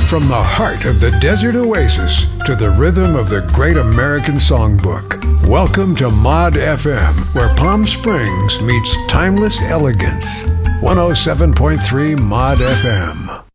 From the heart of the desert oasis to the rhythm of the great American songbook. Welcome to Mod FM, where Palm Springs meets timeless elegance. 107.3 Mod FM.